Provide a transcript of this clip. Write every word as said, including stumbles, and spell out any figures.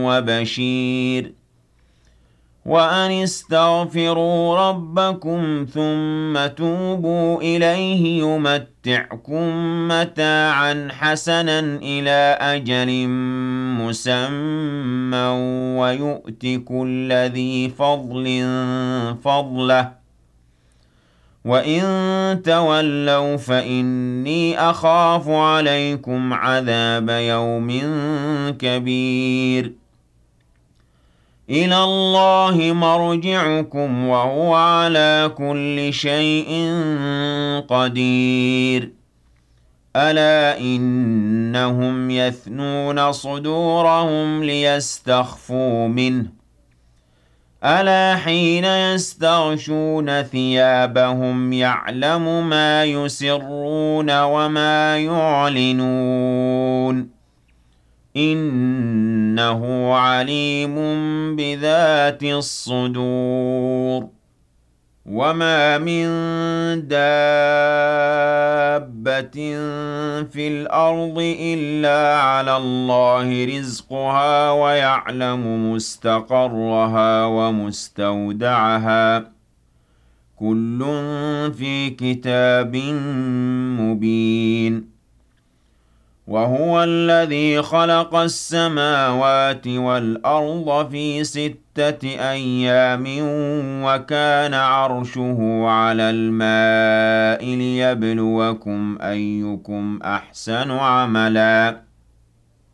وبشير وأن استغفروا ربكم ثم توبوا إليه يمتعكم متاعا حسنا إلى أجل مسمى ويؤت كل ذي فضل فضله وإن تولوا فإني أخاف عليكم عذاب يوم كبير إلى الله مرجعكم وهو على كل شيء قدير ألا إنهم يثنون صدورهم ليستخفوا منه ألا حين يستغشون ثيابهم يعلم ما يسرون وما يعلنون إنه عليم بذات الصدور وما من دابة في الأرض إلا على الله رزقها ويعلم مستقرها ومستودعها كل في كتاب مبين وهو الذي خلق السماوات والأرض في ستة أيام وكان عرشه على الماء ليبلوكم أيكم أحسن عملاً